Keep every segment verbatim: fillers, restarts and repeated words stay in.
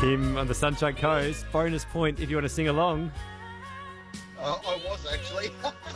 Tim on the Sunshine Coast. Bonus point if you want to sing along. Uh, I was actually.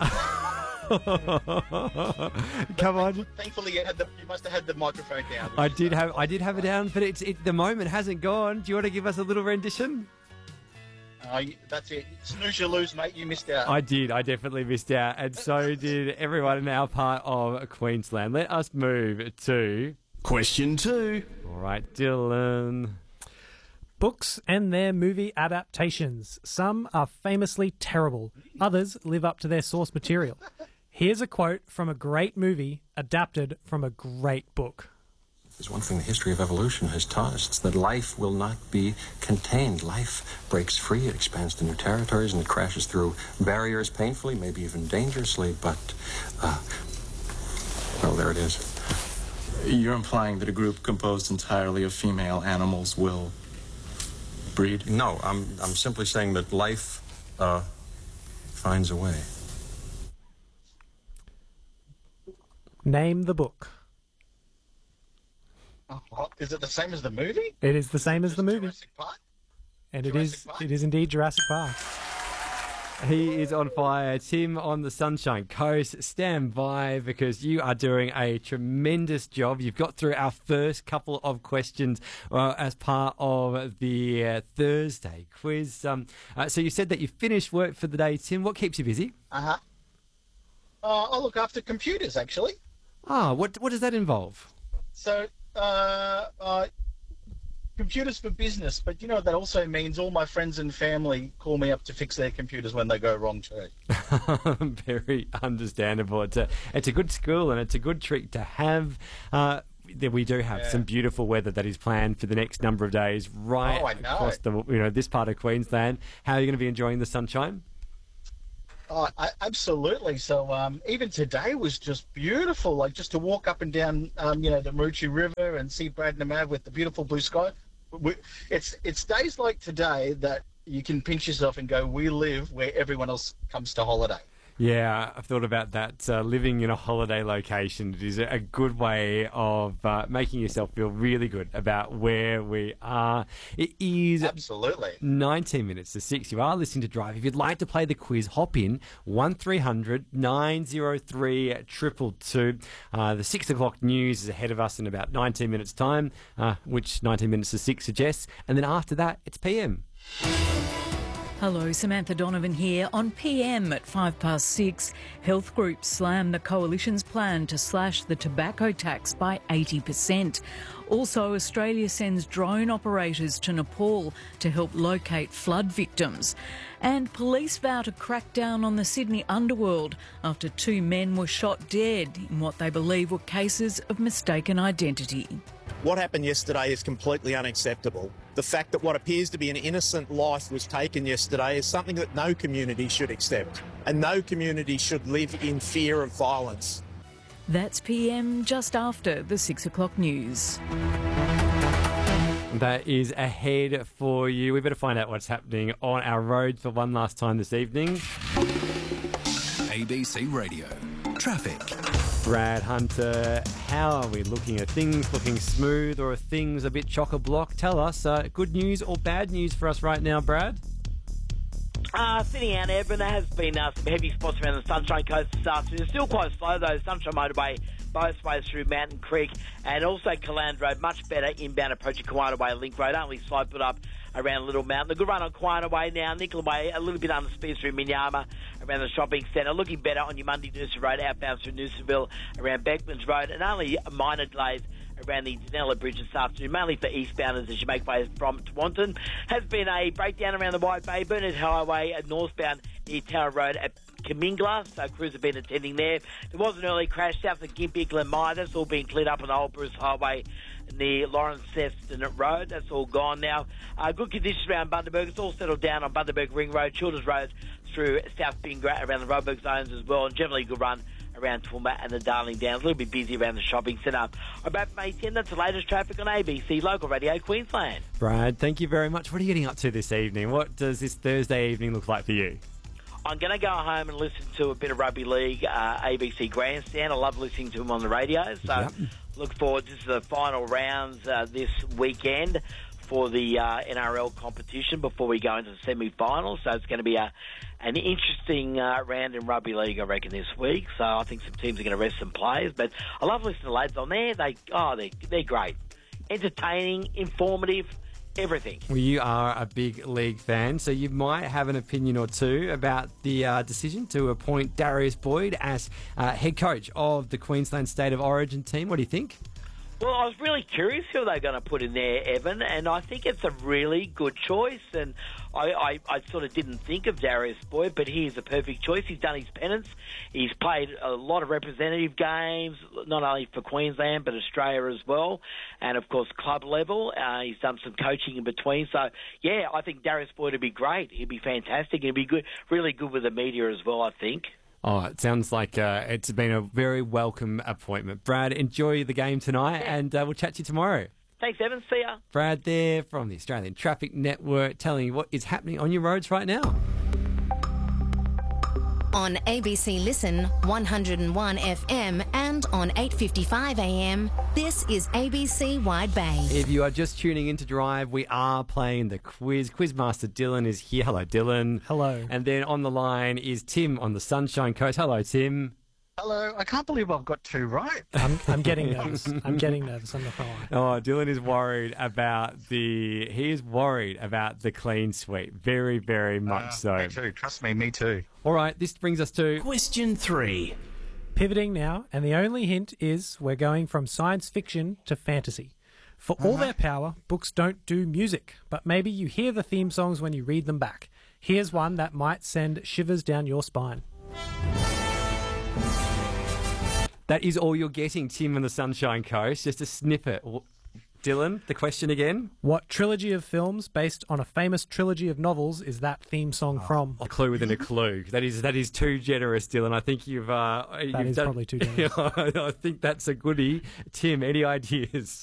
Come on. Thankfully, you, had the, you must have had the microphone down. I did have I did have it down, but it's it, the moment hasn't gone. Do you want to give us a little rendition? Uh, that's it. Snooze, you lose, mate. You missed out. I did. I definitely missed out, and so did everyone in our part of Queensland. Let us move to question two. All right, Dylan. Books and their movie adaptations. Some are famously terrible. Others live up to their source material. Here's a quote from a great movie adapted from a great book. There's one thing the history of evolution has taught us. It's that life will not be contained. Life breaks free, it expands to new territories, and it crashes through barriers painfully, maybe even dangerously, but, uh, well, there it is. You're implying that a group composed entirely of female animals will breed? No, I'm, I'm simply saying that life uh, finds a way. Name the book. Oh, what? Is it the same as the movie? It is the same as the movie. Jurassic Park? And Jurassic it is Park? it is indeed Jurassic Park. He is on fire. Tim on the Sunshine Coast. Stand by because you are doing a tremendous job. You've got through our first couple of questions uh, as part of the uh, Thursday quiz. Um, uh, so you said that you finished work for the day, Tim. What keeps you busy? Uh-huh. Uh, I look after computers, actually. Ah, what what does that involve? So, uh, uh, computers for business, but you know that also means all my friends and family call me up to fix their computers when they go wrong too. Very understandable. It's a it's a good school and it's a good treat to have. Uh, that we do have yeah. some beautiful weather that is planned for the next number of days right oh, I know. across the you know this part of Queensland. How are you going to be enjoying the sunshine? Oh, I, absolutely. So um, even today was just beautiful. Like just to walk up and down, um, you know, the Maroochy River and see Braddon Ave with the beautiful blue sky. We, it's it's days like today that you can pinch yourself and go, we live where everyone else comes to holiday. Yeah, I've thought about that. Uh, living in a holiday location, it is a good way of uh, making yourself feel really good about where we are. It is absolutely nineteen minutes to six. You are listening to Drive. If you'd like to play the quiz, hop in one three hundred nine oh three two two two. Uh, the six o'clock news is ahead of us in about nineteen minutes' time, uh, which nineteen minutes to six suggests. And then after that, it's P M. Hello, Samantha Donovan here. On P M at five past six, health groups slam the Coalition's plan to slash the tobacco tax by eighty percent. Also, Australia sends drone operators to Nepal to help locate flood victims. And police vow to crack down on the Sydney underworld after two men were shot dead in what they believe were cases of mistaken identity. What happened yesterday is completely unacceptable. The fact that what appears to be an innocent life was taken yesterday is something that no community should accept, and no community should live in fear of violence. That's P M just after the six o'clock news. That is ahead for you. We better find out what's happening on our roads for one last time this evening. A B C Radio. Traffic. Brad Hunter, how are we looking? Are things looking smooth or are things a bit chock-a-block? Tell us, uh, good news or bad news for us right now, Brad? Uh, sitting out Edmund, there has been uh, some heavy spots around the Sunshine Coast this afternoon. It's still quite slow though. Sunshine Motorway both ways through Mountain Creek and also Caland Road, much better inbound approaching Kiwana Way Link Road, only slow put up around Little Mountain. The good run on Kiwana Way now, Nicola Way a little bit under speed through Minyama around the shopping centre, looking better on your Monday Noosa Road outbound through Noosaville around Beckmans Road, and only minor delays around the Danella Bridge this afternoon, mainly for eastbounders as you make way from Tewantin. Has been a breakdown around the White Bay, Burnett Highway at northbound near Tower Road at Kamingla, so crews have been attending there. There was an early crash south of Gympie, Glenmire. That's all been cleared up on the Old Bruce Highway near Lawrence Sefton Road. That's all gone now. Uh, good conditions around Bundaberg. It's all settled down on Bundaberg Ring Road, Childers Road through South Bingara around the Roebuck zones as well, and generally a good run around Toowoomba and the Darling Downs. A little bit busy around the shopping centre. About May tenth, that's the latest traffic on A B C Local Radio Queensland. Brad, thank you very much. What are you getting up to this evening? What does this Thursday evening look like for you? I'm going to go home and listen to a bit of rugby league, uh, A B C Grandstand. I love listening to them on the radio. So Yep. look forward to the final rounds uh, this weekend. for the uh, N R L competition before we go into the semi-finals. So it's going to be a an interesting uh, round in rugby league, I reckon, this week. So I think some teams are going to rest some players. But I love listening to lads on there. They oh, they they're great, entertaining, informative. Everything. Well, you are a big league fan, so you might have an opinion or two about the uh, decision to appoint Darius Boyd as uh, head coach of the Queensland State of Origin team. What do you think? Well, I was really curious who they're going to put in there, Evan, and I think it's a really good choice. And I, I, I sort of didn't think of Darius Boyd, but he is a perfect choice. He's done his penance. He's played a lot of representative games, not only for Queensland but Australia as well, and of course club level. Uh, he's done some coaching in between. So yeah, I think Darius Boyd would be great. He'd be fantastic. He'd be good, really good with the media as well, I think. Oh, it sounds like uh, it's been a very welcome appointment. Brad, enjoy the game tonight, Yeah. and uh, we'll chat to you tomorrow. Thanks, Evan. See ya. Brad there from the Australian Traffic Network telling you what is happening on your roads right now. On A B C Listen, one oh one F M and on eight fifty-five A M, this is A B C Wide Bay. If you are just tuning in to Drive, we are playing the quiz. Quizmaster Dylan is here. Hello, Dylan. Hello. And then on the line is Tim on the Sunshine Coast. Hello, Tim. Hello. I can't believe I've got two right. I'm, I'm getting nervous. I'm getting nervous. I'm not going to lie. Oh, Dylan is worried about the. He is worried about the clean sweep. Very, very much Uh, so. Me too. Trust me, me too. All right, this brings us to Question three. Pivoting now, and the only hint is we're going from science fiction to fantasy. For all their power, books don't do music, but maybe you hear the theme songs when you read them back. Here's one that might send shivers down your spine. That is all you're getting, Tim on the Sunshine Coast. Just a snippet. Dylan, the question again? What trilogy of films based on a famous trilogy of novels is that theme song from? A clue within a clue. That is that is too generous, Dylan. I think you've. Uh, That you've is done, probably too generous. I think that's a goodie. Tim, any ideas?